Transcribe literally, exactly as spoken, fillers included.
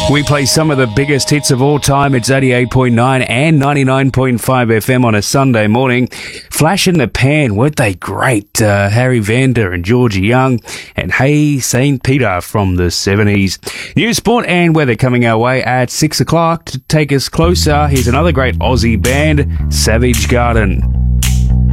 We play some of the biggest hits of all time. It's eighty-eight point nine and ninety-nine point five F M on a Sunday morning. Flash in the Pan, weren't they great? Uh, Harry Vander and Georgie Young and Hey Saint Peter from the seventies. News, sport and weather coming our way at six o'clock. To take us closer, here's another great Aussie band, Savage Garden.